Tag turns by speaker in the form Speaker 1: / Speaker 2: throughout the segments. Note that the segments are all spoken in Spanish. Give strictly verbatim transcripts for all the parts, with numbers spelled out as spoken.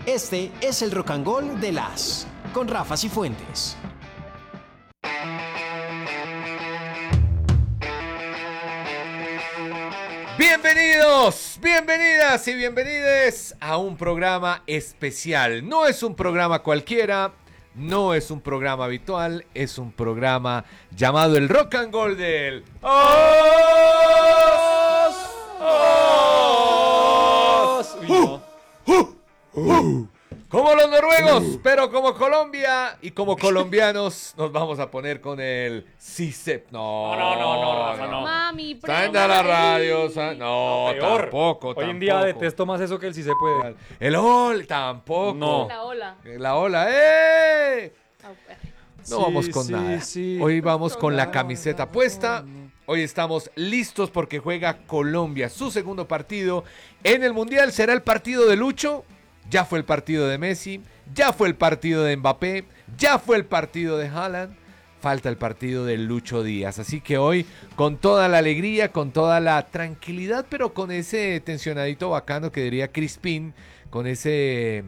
Speaker 1: Este es el Rock and Roll de las con Rafa Cifuentes.
Speaker 2: Bienvenidos, bienvenidas y bienvenides a un programa especial. No es un programa cualquiera, no es un programa habitual, es un programa llamado el Rock and Roll del Os. Os. Uy, no. uh, uh, uh. Como los noruegos, pero como Colombia y como colombianos nos vamos a poner con el CICEP. No,
Speaker 3: no, no, no, no, no.
Speaker 4: Mami,
Speaker 2: prenda la radio. No,
Speaker 3: no peor.
Speaker 2: tampoco,
Speaker 3: Hoy
Speaker 2: tampoco.
Speaker 3: en día detesto más eso que el sí se puede.
Speaker 2: El ol, tampoco.
Speaker 3: No.
Speaker 4: La ola.
Speaker 2: La ola, ¡eh!
Speaker 4: Oh,
Speaker 2: No
Speaker 3: Sí,
Speaker 2: vamos con
Speaker 3: sí,
Speaker 2: nada.
Speaker 3: sí.
Speaker 2: Hoy vamos con la camiseta puesta. Hoy estamos listos porque juega Colombia su segundo partido en el Mundial. Será el partido de Lucho. Ya fue el partido de Messi. Ya fue el partido de Mbappé. Ya fue el partido de Haaland. Falta el partido de Lucho Díaz. Así que hoy con toda la alegría, con toda la tranquilidad, pero con ese tensionadito bacano que diría Crispín, con ese...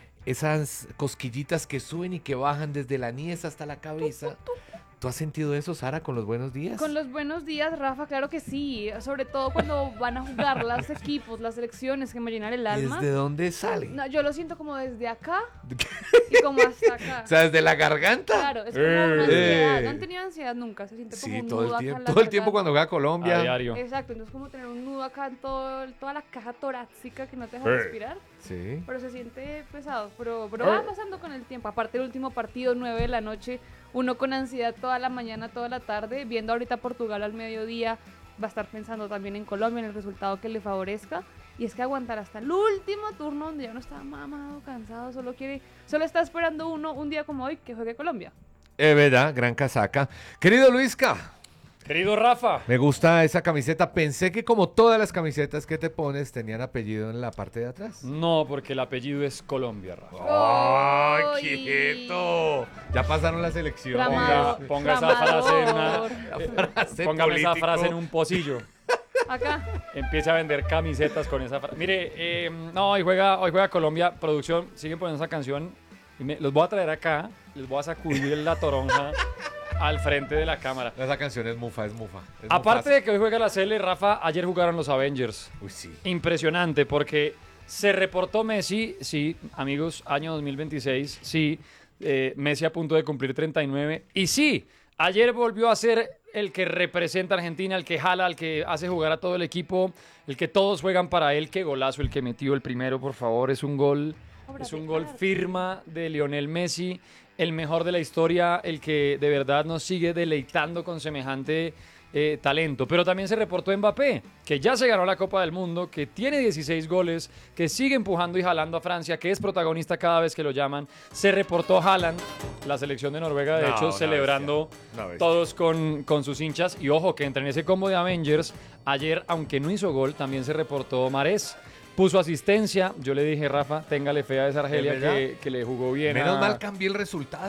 Speaker 2: esas cosquillitas que suben y que bajan desde la niez hasta la cabeza. ¿Tú has sentido eso, Sara, con los buenos días?
Speaker 4: Con los buenos días, Rafa, claro que sí. Sobre todo cuando van a jugar los equipos, las selecciones que me llenan el alma.
Speaker 2: ¿Desde dónde sale?
Speaker 4: No, yo lo siento como desde acá y como hasta acá.
Speaker 2: O sea, desde la garganta.
Speaker 4: Claro, es como una
Speaker 2: Eh.
Speaker 4: ansiedad. ¿No han tenido ansiedad nunca? Se siente como
Speaker 2: Sí,
Speaker 4: un
Speaker 2: todo
Speaker 4: nudo
Speaker 2: el
Speaker 4: acá
Speaker 2: tiempo.
Speaker 4: en la
Speaker 2: Todo el tiempo
Speaker 4: garganta.
Speaker 2: cuando juega
Speaker 3: A
Speaker 2: Colombia.
Speaker 3: diario.
Speaker 4: Exacto, entonces como tener un nudo acá en todo, toda la caja torácica que no te deja
Speaker 3: Eh.
Speaker 4: respirar.
Speaker 2: Sí.
Speaker 4: Pero se siente pesado, pero, pero va pasando con el tiempo. Aparte el último partido, nueve de la noche, uno con ansiedad toda la mañana, toda la tarde, viendo ahorita Portugal al mediodía, va a estar pensando también en Colombia, en el resultado que le favorezca. Y es que aguantar hasta el último turno donde ya uno está mamado, cansado, solo quiere, solo está esperando uno un día como hoy que juegue Colombia.
Speaker 2: Es verdad, gran casaca. Querido Luisca,
Speaker 3: Querido Rafa.
Speaker 2: me gusta esa camiseta. Pensé que como todas las camisetas que te pones tenían apellido en la parte de atrás.
Speaker 3: No, porque el apellido es Colombia, Rafa.
Speaker 2: ¡Ay,
Speaker 4: ¡Ay!
Speaker 2: quieto! Ya pasaron las elecciones.
Speaker 4: Tramado.
Speaker 3: Ponga, ponga esa frase en una,
Speaker 4: Tramador.
Speaker 2: Frase
Speaker 3: póngame esa
Speaker 2: político.
Speaker 3: frase en un pocillo.
Speaker 4: Acá.
Speaker 3: Empiece a vender camisetas con esa frase. Mire, eh, no, hoy juega, hoy juega Colombia. Producción, siguen poniendo esa canción. Y me, los voy a traer acá. Les voy a sacudir la toronja al frente de la cámara.
Speaker 2: Esa canción es mufa, es mufa. Es
Speaker 3: Aparte
Speaker 2: mufaza.
Speaker 3: de que hoy juega la C L, Rafa, ayer jugaron los Avengers.
Speaker 2: Uy, sí.
Speaker 3: Impresionante, porque se reportó Messi, sí, amigos, año dos mil veintiséis, sí, eh, Messi a punto de cumplir treinta y nueve, y sí, ayer volvió a ser el que representa a Argentina, el que jala, el que hace jugar a todo el equipo, el que todos juegan para él. Qué golazo el que metió el primero, por favor, es un gol,
Speaker 4: Obra
Speaker 3: es
Speaker 4: de
Speaker 3: un gol
Speaker 4: arte.
Speaker 3: firma de Lionel Messi, el mejor de la historia, el que de verdad nos sigue deleitando con semejante eh, talento. Pero también se reportó Mbappé, que ya se ganó la Copa del Mundo, que tiene dieciséis goles, que sigue empujando y jalando a Francia, que es protagonista cada vez que lo llaman. Se reportó Haaland, la selección de Noruega, de
Speaker 2: No,
Speaker 3: hecho,
Speaker 2: una
Speaker 3: celebrando
Speaker 2: bestia, una bestia.
Speaker 3: todos con, con sus hinchas. Y ojo, que entre en ese combo de Avengers, ayer, aunque no hizo gol, también se reportó Mahrez. Puso asistencia. Yo le dije, Rafa, téngale fe a esa Argelia
Speaker 2: ¿Es verdad?
Speaker 3: que, que le jugó bien.
Speaker 2: Menos
Speaker 3: a-
Speaker 2: mal cambié el resultado.